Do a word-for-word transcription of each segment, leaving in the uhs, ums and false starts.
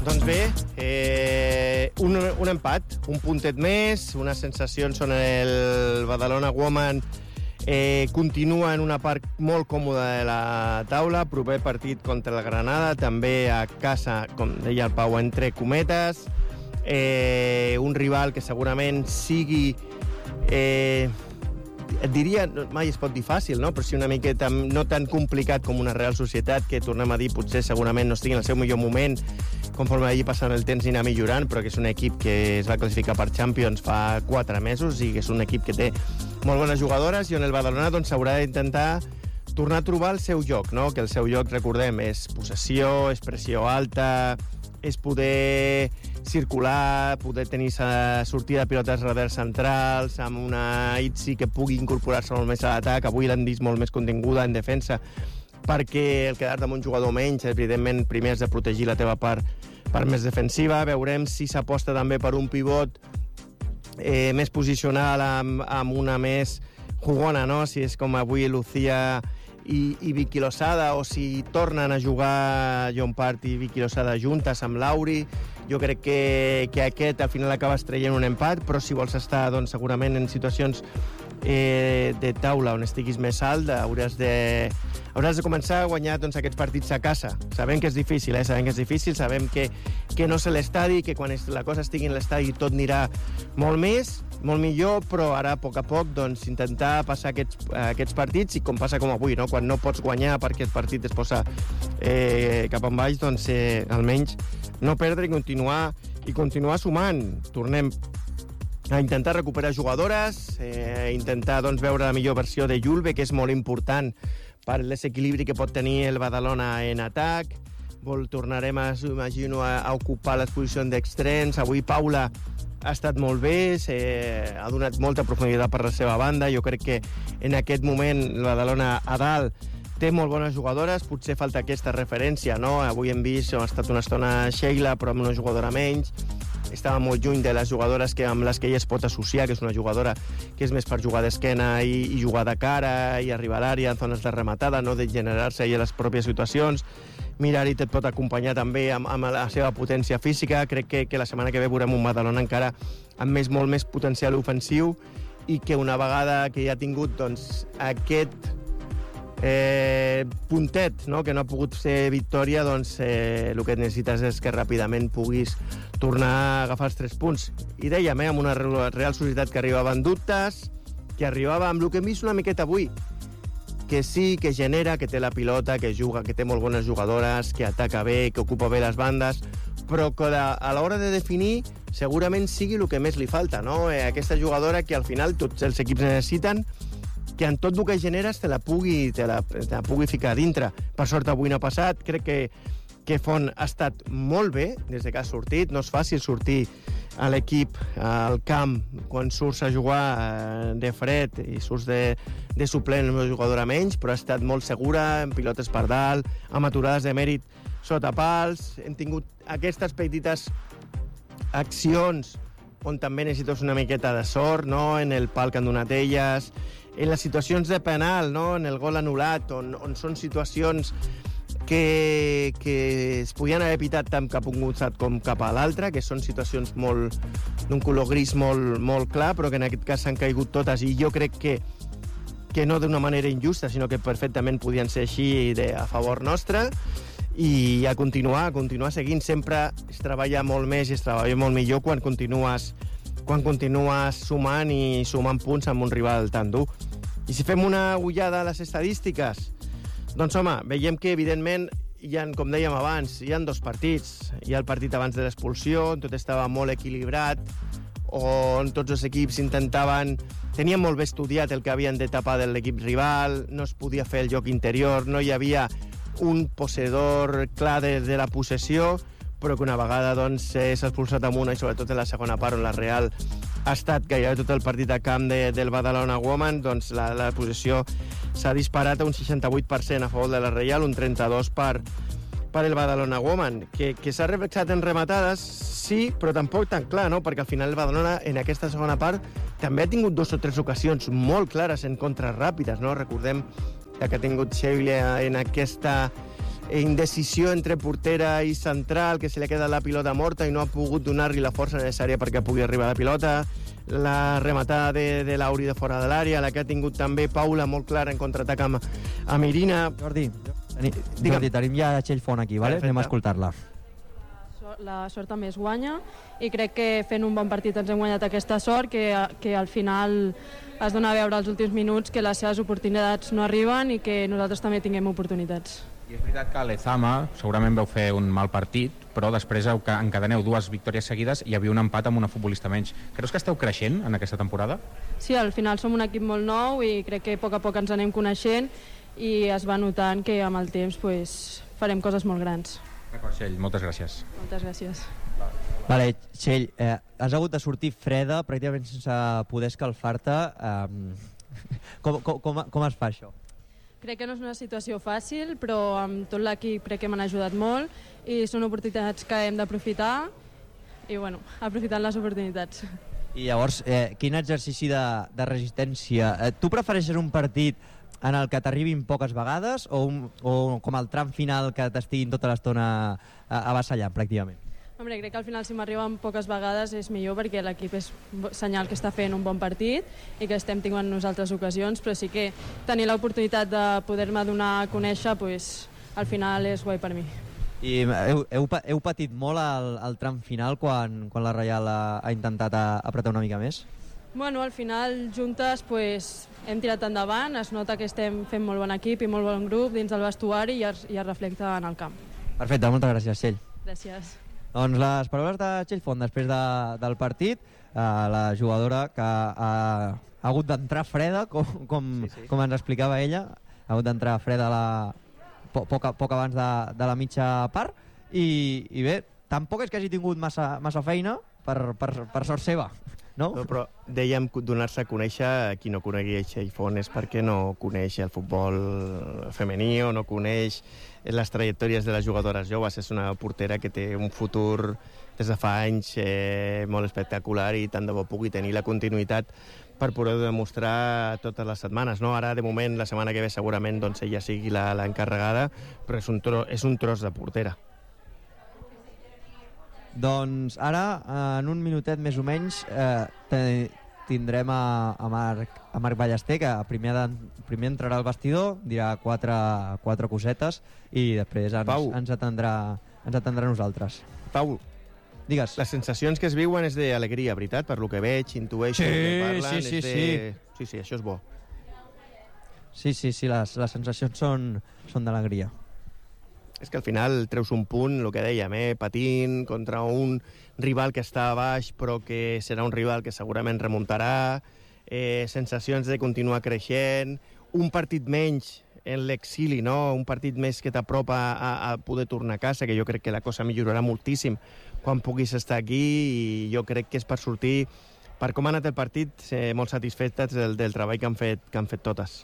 Doncs bé, eh, un, un empat, un puntet més, unes sensacions on el Badalona Women eh, continua en una part molt còmoda de la taula, proper partit contra el Granada, també a casa, com deia el Pau, entre cometes, eh, un rival que segurament sigui... Eh, et diria, mai es pot dir fàcil, no? Però sí una miqueta no tan complicat com una Real Societat, que tornem a dir, potser segurament no estigui en el seu millor moment, conforme vagi passant el temps i anar millorant, però que és un equip que es va classificar per Champions fa quatre mesos i que és un equip que té molt bones jugadores i on el Badalona doncs, s'haurà d'intentar tornar a trobar el seu lloc, no? Que el seu lloc, recordem, és possessió, és pressió alta, és poder circular, poder tenir sortida de pilotes revers centrals, amb una Itzi que pugui incorporar-se molt més a l'atac. Avui l'han vist molt més continguda en defensa, perquè el quedar-te amb un jugador menys, evidentment, primer has de protegir la teva part, part més defensiva. Veurem si s'aposta també per un pivot eh, més posicional, amb, amb una més jugona, no? Si és com avui Lucía i, i Vicky Losada, o si tornen a jugar Llompart i Vicky Losada juntes amb Lauri. Jo crec que, que aquest al final acabes traient un empat, però si vols estar doncs, segurament en situacions eh, de taula on estiguis més alt, hauràs de, hauràs de començar a guanyar doncs, aquests partits a casa. Sabem que és difícil, eh? Sabem que és difícil, sabem que, que no sé l'estadi, que quan la cosa estigui en l'estadi tot anirà molt més, molt millor, però ara, a poc a poc, doncs, intentar passar aquests, aquests partits, i com passa com avui, no? Quan no pots guanyar perquè el partit es posa eh, cap en baix, doncs eh, almenys no perdre i continuar, i continuar sumant. Tornem a intentar recuperar jugadores, eh, intentar doncs, veure la millor versió de Julve, que és molt important per l'equilibri que pot tenir el Badalona en atac. Vol, tornarem, a, imagino, a, a ocupar les posicions d'extrems. Avui Paula ha estat molt bé, eh, ha donat molta profunditat per la seva banda. Jo crec que en aquest moment el Badalona a dalt té molt bones jugadores, potser falta aquesta referència, no? Avui hem vist, ha estat una estona Sheila, però amb una jugadora menys. Estava molt lluny de les jugadores que, amb les que ella es pot associar, que és una jugadora que és més per jugar d'esquena i, i jugar de cara i arribar a l'àrea en zones de rematada, no de generar-se ella les pròpies situacions. Mirarit et pot acompanyar també amb, amb la seva potència física. Crec que, que la setmana que ve veurem un Badalona encara amb més, molt més potencial ofensiu, i que una vegada que ja ha tingut doncs, aquest eh, puntet, no? Que no ha pogut ser victòria, doncs eh, el que necessites és que ràpidament puguis tornar a agafar els tres punts. I dèiem, eh, amb una Real Societat que arribava en dubtes, que arribava amb el que hem vist una miqueta avui, que sí, que genera, que té la pilota, que juga, que té molt bones jugadores, que ataca bé, que ocupa bé les bandes, però que a l'hora de definir segurament sigui el que més li falta, no? Eh, aquesta jugadora que al final tots els equips necessiten, que en tot el que generes te la pugui, te la, te la pugui ficar dintre. Per sort avui no ha passat, crec que, que Font ha estat molt bé des que ha sortit. No és fàcil sortir a l'equip al camp quan surts a jugar de fred i surts de, de suplent amb una jugadora menys, però ha estat molt segura, en pilotes per dalt, amb aturades de mèrit sota pals. Hem tingut aquestes petites accions on també necessites una miqueta de sort, no? En el pal que han donat elles, en les situacions de penal, no? En el gol anul·lat, on, on són situacions que, que es podien haver pitat tant cap a un costat com cap a l'altre, que són situacions molt d'un color gris molt, molt clar, però que en aquest cas s'han caigut totes, i jo crec que, que no d'una manera injusta, sinó que perfectament podien ser així de, a favor nostre. I a continuar, a continuar seguint. Sempre es treballa molt més i es treballa molt millor quan continues, quan continues sumant i sumant punts amb un rival tan dur. I si fem una ullada a les estadístiques, doncs home, veiem que evidentment hi ha, com dèiem abans, hi ha dos partits. Hi ha el partit abans de l'expulsió, on tot estava molt equilibrat, on tots els equips intentaven, tenien molt bé estudiat el que havien de tapar de l'equip rival, no es podia fer el joc interior, no hi havia un possedor clar de, de la possessió, però que una vegada doncs, s'ha expulsat amb una, i sobretot en la segona part on la Real ha estat gairebé tot el partit a camp de, del Badalona Women, doncs la, la possessió s'ha disparat a un seixanta-vuit per cent a favor de la Real, un trenta-dos per cent per el Badalona Women, que, que s'ha reflexat en rematades, sí, però tampoc tan clar, no? Perquè al final el Badalona en aquesta segona part també ha tingut dos o tres ocasions molt clares en contres ràpides, no? Recordem que ha tingut Sheila en aquesta indecisió entre portera i central, que se li ha quedat la pilota morta i no ha pogut donar-li la força necessària perquè pugui arribar a la pilota, la rematada de, de l'Auri de fora de l'àrea, la que ha tingut també Paula molt clara en contraatac amb, amb Irina. Jordi, Jordi, tenim ja Txell Font aquí, vale? Anem a escoltar-la. La sort també es guanya i crec que fent un bon partit ens hem guanyat aquesta sort, que, que al final es dona a veure els últims minuts que les seves oportunitats no arriben i que nosaltres també tinguem oportunitats. I és veritat que a l'Ezama segurament vau fer un mal partit, però després encadeneu dues victòries seguides i hi havia un empat amb una futbolista menys. Creus que esteu creixent en aquesta temporada? Sí, al final som un equip molt nou i crec que a poc a poc ens anem coneixent i es va notant que amb el temps pues, farem coses molt grans. D'acord, Txell, moltes gràcies. Moltes gràcies. Vale, Txell, eh, has hagut de sortir freda, pràcticament sense poder escalfar-te. Eh, com, com, com, com es fa això? Crec que no és una situació fàcil, però amb tot l'equip crec que m'han ajudat molt i són oportunitats que hem d'aprofitar i, bueno, aprofitant les oportunitats. I llavors, eh, quin exercici de, de resistència? Eh, tu prefereixes un partit en el que t'arribin poques vegades o, un, o com el tram final que t'estiguin tota l'estona avassallant, pràcticament? Hombre, crec que al final si m'arriben poques vegades és millor perquè l'equip és senyal que està fent un bon partit i que estem tinguent nosaltres ocasions, però sí que tenir l'oportunitat de poder-me donar a conèixer, pues, al final és guai per mi. I heu, heu, heu patit molt el, el tram final quan, quan la Reial ha, ha intentat a, apretar una mica més? Bueno, al final, juntes, pues, hem tirat endavant, es nota que estem fent molt bon equip i molt bon grup dins del vestuari i es, i es reflecta en el camp. Perfecte, moltes gràcies, Txell. Gràcies. Doncs les paraules de Txell Font després de, del partit, eh, la jugadora que ha, ha hagut d'entrar freda, com, com, sí, sí. com ens explicava ella, ha hagut d'entrar freda la, po, poc, poc abans de, de la mitja part, i, i bé, tampoc és que hagi tingut massa, massa feina per, per, per sort seva. No? No, però dèiem donar-se a conèixer, a qui no conegui Txell Font és perquè no coneix el futbol femení o no coneix les trajectòries de les jugadores joves. És una portera que té un futur des de fa anys eh, molt espectacular i tant de bo pugui tenir la continuïtat per poder-ho demostrar totes les setmanes. No? Ara, de moment, la setmana que ve segurament doncs, ella sigui l'encarregada, però és un, tro és un tros de portera. Doncs ara, en un minutet més o menys, eh, tindrem a, a, Marc, a Marc Ballester, que primer, de, primer entrarà al vestidor, dirà quatre, quatre cosetes i després ens, ens, atendrà, ens atendrà a nosaltres. Pau, digues. Les sensacions que es viuen és d'alegria, veritat? Per lo que veig, intueixo, sí, que parlen... Sí, sí, de... sí. Sí, sí, això és bo. Sí, sí, sí, les, les sensacions són, són d'alegria. És que al final treus un punt, el que dèiem, eh? patint contra un rival que està a baix però que serà un rival que segurament remuntarà, eh, sensacions de continuar creixent, un partit menys en l'exili, no? Un partit més que t'apropa a, a poder tornar a casa, que jo crec que la cosa millorarà moltíssim quan puguis estar aquí, i jo crec que és per sortir, per com ha anat el partit, eh, molt satisfetes del, del treball que han fet, que han fet totes.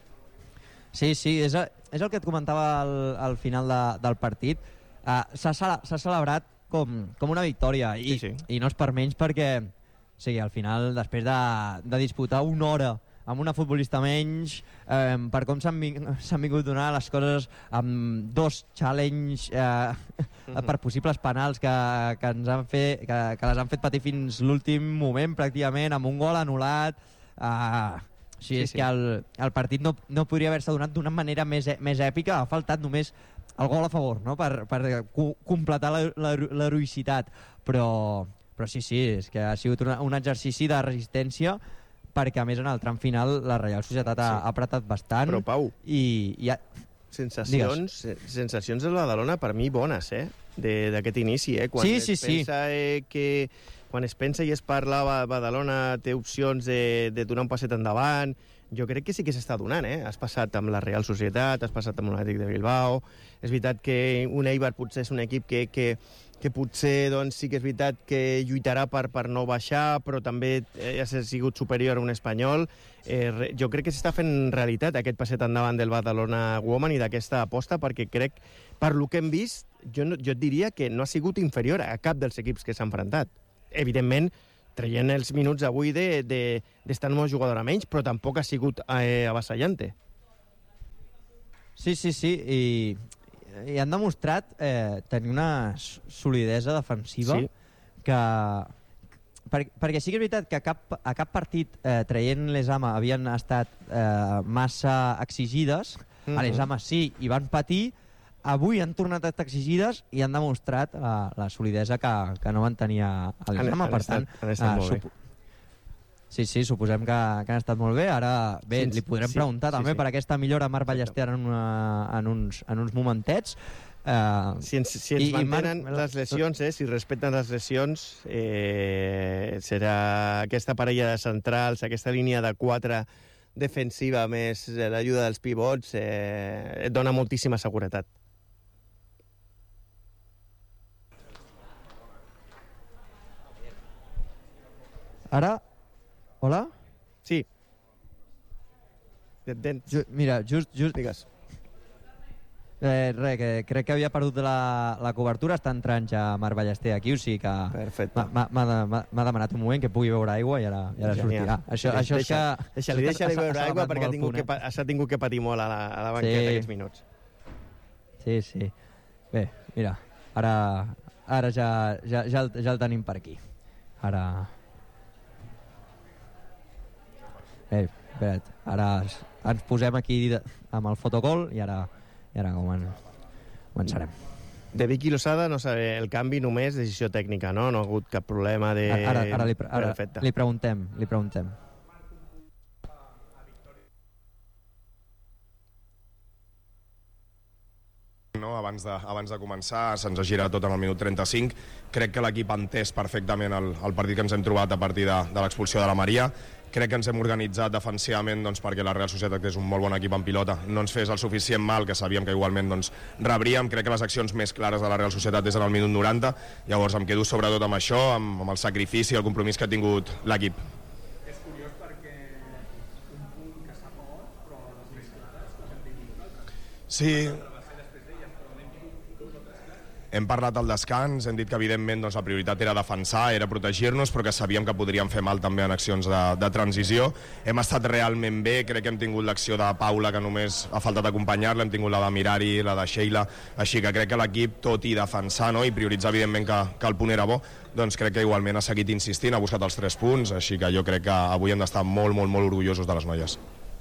Sí, sí, és, és el que et comentava al, al final de, del partit. Uh, S'ha celebrat com, com una victòria i, sí, sí. i no és per menys perquè o sigui, al final, després de, de disputar una hora amb una futbolista menys, eh, per com s'han vingut donant les coses amb dos challenge eh, uh-huh. per possibles penals que, que, ens han fet, que, que les han fet patir fins l'últim moment pràcticament, amb un gol anul·lat. Uh, Sí, sí, és sí. que el, el partit no, no podria haver-se donat d'una manera més, més èpica, ha faltat només el gol a favor, no? per, per completar l'heroïcitat, però, però sí, sí, és que ha sigut una, un exercici de resistència perquè a més en el tram final la Reial Societat ha, sí. ha apretat bastant. Però Pau, i, i ha... sensacions, sensacions de Badalona per mi bones, eh? d'aquest inici, eh? Quan sí, es sí, pensa sí. eh, que quan es pensa i es parla, Badalona té opcions de, de donar un passet endavant, jo crec que sí que s'està donant, eh? Has passat amb la Real Societat, has passat amb l'Atlètic de Bilbao, és veritat que un Eibar potser és un equip que, que, que potser doncs, sí que és veritat que lluitarà per, per no baixar, però també eh, ha sigut superior a un espanyol. Eh, jo crec que s'està fent realitat aquest passet endavant del Badalona Woman i d'aquesta aposta, perquè crec, per lo que hem vist, jo, no, jo et diria que no ha sigut inferior a cap dels equips que s'ha enfrontat. Evidentment, traient els minuts avui d'estar de, de, amb una jugadora menys, però tampoc ha sigut eh, avassallante. Sí, sí, sí, i i han demostrat eh, tenir una solidesa defensiva sí. que... Per, perquè sí que és veritat que a cap, a cap partit eh, traient les Ama havien estat eh, massa exigides, mm-hmm. a les Ama sí, i van patir, avui han tornat a estar exigides i han demostrat la, la solidesa que, que no van tenir a les Ama, per tant... Han estat molt bé. Sí, sí, suposem que, que han estat molt bé. Ara, bé, sí, li podrem sí, preguntar sí, també sí. per aquesta millora a Marc Ballester en, una, en, uns, en uns momentets. Uh, si ens, si ens i, mantenen i Marc... les lesions, eh, si respecten les lesions, eh, serà aquesta parella de centrals, aquesta línia de quatre defensiva més l'ajuda dels pivots, eh, et dona moltíssima seguretat. Ara... Hola? Sí. Ju, mira, just... just... Digues. Eh, res, que crec que havia perdut la, la cobertura, està entrant ja Marc Ballester aquí, o sigui que m'ha demanat un moment que pugui beure aigua i ara, i ara sortirà. Això, deixa, això és deixa, que... Deixa-li deixa beure aigua perquè ha tingut que, s'ha tingut que patir molt a la, a la banqueta sí. aquests minuts. Sí, sí. Bé, mira, ara, ara ja, ja, ja, el, ja el tenim per aquí. Ara... Eh, espera't, ara ens posem aquí de, amb el fotocol i ara, i ara començarem. De Vicky Losada no sabe el canvi només decisió tècnica, no? No ha hagut cap problema de... Ara, ara, li, ara li preguntem, li preguntem. No, abans, de, abans de començar, se'ns ha girat tot en el minut trenta-cinc. Crec que l'equip ha entès perfectament el, el partit que ens hem trobat a partir de, de l'expulsió de la Maria. Crec que ens hem organitzat defensivament doncs, perquè la Real Societat, que és un molt bon equip en pilota, no ens fes el suficient mal, que sabíem que igualment doncs, rebríem. Crec que les accions més clares de la Real Societat és en el minut noranta. Llavors em quedo sobretot amb això, amb, amb el sacrifici i el compromís que ha tingut l'equip. És curiós perquè un punt que s'ha mort, però les més clares les hem tingut nosaltres. Sí. Hem parlat al descans, hem dit que evidentment doncs, la prioritat era defensar, era protegir-nos, però que sabíem que podríem fer mal també en accions de, de transició. Hem estat realment bé, crec que hem tingut l'acció de Paula, que només ha faltat acompanyar-la, hem tingut la de Mirari, la de Sheila, així que crec que l'equip, tot i defensar, no? I prioritzar evidentment que, que el punt era bo, doncs crec que igualment ha seguit insistint, ha buscat els tres punts, així que jo crec que avui hem d'estar molt, molt, molt orgullosos de les noies.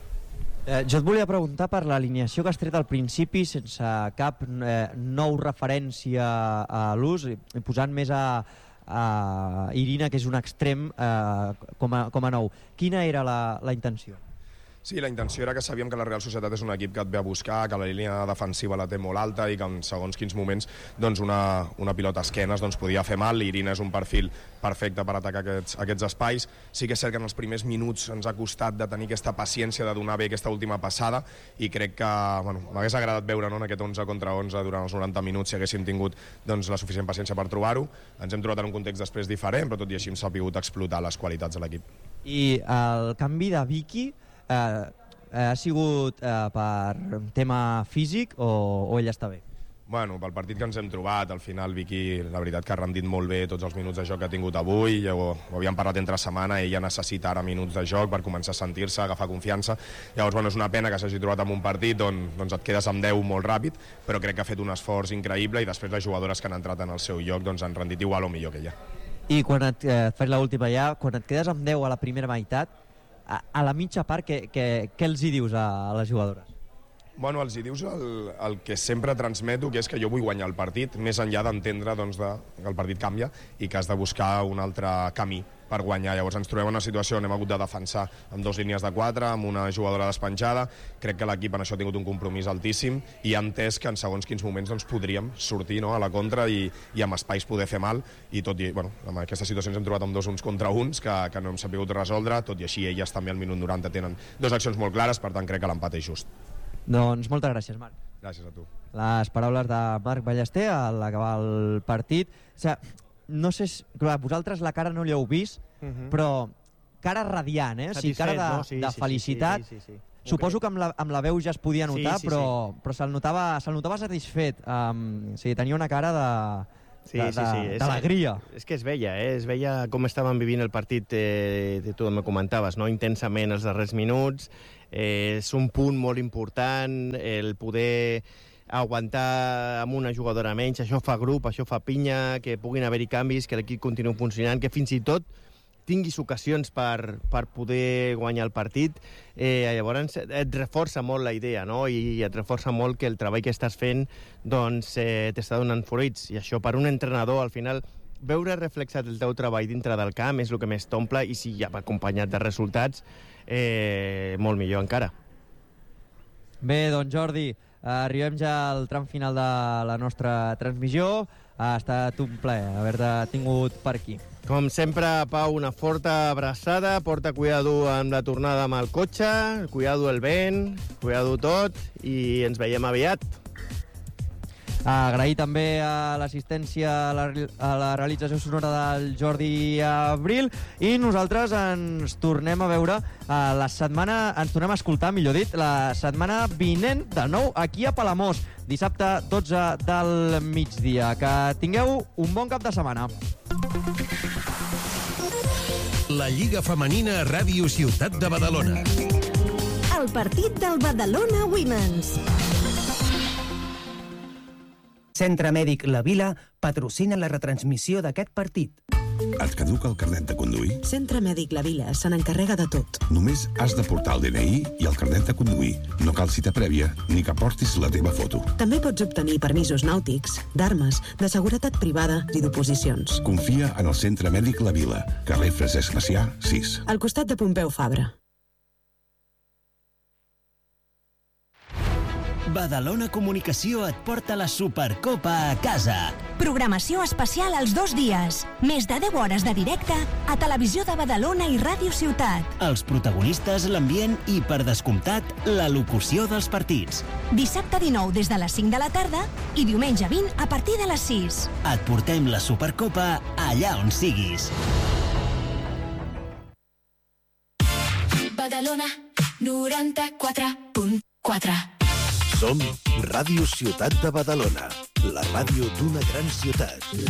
Eh, jo et volia preguntar per l'alineació que has tret al principi sense cap eh, nou referència a l'ús i posant més a, a Irina, que és un extrem, eh, com, a, com a nou. Quina era la, la intenció? Sí, la intenció era que sabíem que la Real Societat és un equip que et ve a buscar, que la línia defensiva la té molt alta i que en segons quins moments doncs una, una pilota a esquenes doncs podia fer mal. Irina és un perfil perfecte per atacar aquests, aquests espais. Sí que és cert que en els primers minuts ens ha costat de tenir aquesta paciència de donar bé aquesta última passada i crec que bueno, m'hagués agradat veure no, en aquest onze contra onze durant els noranta minuts si haguéssim tingut doncs, la suficient paciència per trobar-ho. Ens hem trobat en un context després diferent, però tot i així hem sabut explotar les qualitats de l'equip. I el canvi de Vicky Eh, eh, ha sigut eh, per tema físic o, o ella està bé? Bueno, pel partit que ens hem trobat, al final Vicky, la veritat que ha rendit molt bé tots els minuts de joc que ha tingut avui, ja ho, ho havíem parlat entre setmana, ella necessita ara minuts de joc per començar a sentir-se, agafar confiança. Llavors, bueno, és una pena que s'hagi trobat en un partit on doncs et quedes amb deu molt ràpid, però crec que ha fet un esforç increïble i després les jugadores que han entrat en el seu lloc doncs han rendit igual o millor que ella. I quan et eh, fas l'última ja, quan et quedes amb deu a la primera meitat, a, a la mitja part, què, què, què els hi dius a, a les jugadores? Bueno, els hi dius el, el que sempre transmeto, que és que jo vull guanyar el partit, més enllà d'entendre doncs, de, que el partit canvia i que has de buscar un altre camí per guanyar. Llavors ens trobem en una situació on hem hagut de defensar amb dues línies de quatre, amb una jugadora despenjada. Crec que l'equip en això ha tingut un compromís altíssim i ha entès que en segons quins moments doncs, podríem sortir no, a la contra i, i amb espais poder fer mal. I tot i, bueno, en aquestes situacions hem trobat amb dos uns contra uns que, que no hem sabut resoldre, tot i així elles també al minut noranta tenen dues accions molt clares, per tant crec que l'empat és just. Doncs moltes gràcies, Marc. Gràcies a tu. Les paraules de Marc Ballester a l'acabar el partit. O sigui, no sé, clar, vosaltres la cara no li heu vist, uh -huh. però cara radiant, eh? O sigui, cara de, no? sí, de sí, felicitat. Sí, sí, sí, sí. Suposo que amb la, amb la veu ja es podia notar, sí, sí, però, sí. però se'l notava, se notava satisfet. Um, o sigui, tenia una cara de... Sí, de, sí, sí. d'alegria. És, és que es veia, eh? Es veia com estaven vivint el partit, eh, tu me comentaves, no? Intensament els darrers minuts. Eh, és un punt molt important el poder aguantar amb una jugadora menys, això fa grup, això fa pinya, que puguin haver-hi canvis, que l'equip continuï funcionant, que fins i tot tinguis ocasions per, per poder guanyar el partit, eh, llavors et reforça molt la idea, no? I et reforça molt que el treball que estàs fent doncs, eh, t'està donant fruits. I això per un entrenador, al final, veure reflexat el teu treball dintre del camp és el que més t'omple, i si ja va acompanyat de resultats, eh, molt millor encara. Bé, doncs Jordi, arribem ja al tram final de la nostra transmissió. Ha estat un plaer haver-te tingut per aquí. Com sempre, Pau, una forta abraçada, porta cuidado amb la tornada amb el cotxe, cuidado el vent, cuidado tot, i ens veiem aviat. Agrair també a l'assistència a, la, a la realització sonora del Jordi Abril, i nosaltres ens tornem a veure a la setmana, ens tornem a escoltar, millor dit, la setmana vinent, de nou aquí a Palamós, dissabte dotze del migdia. Que tingueu un bon cap de setmana. La Lliga Femenina a Ràdio Ciutat de Badalona. El partit del Badalona Women's. Centre Mèdic La Vila patrocina la retransmissió d'aquest partit. Et caduca el carnet de conduir? Centre Mèdic La Vila se n'encarrega de tot. Només has de portar el D N I i el carnet de conduir. No cal cita prèvia ni que portis la teva foto. També pots obtenir permisos nàutics, d'armes, de seguretat privada i d'oposicions. Confia en el Centre Mèdic La Vila, carrer Francesc Macià, sis. Al costat de Pompeu Fabra. Badalona Comunicació et porta la Supercopa a casa. Programació especial els dos dies. Més de deu hores de directe a Televisió de Badalona i Ràdio Ciutat. Els protagonistes, l'ambient i, per descomptat, la locució dels partits. Dissabte dinou des de les cinc de la tarda i diumenge vint a partir de les sis. Et portem la Supercopa allà on siguis. Badalona noranta-quatre punt quatre. Som Ràdio Ciutat de Badalona, la ràdio d'una gran ciutat.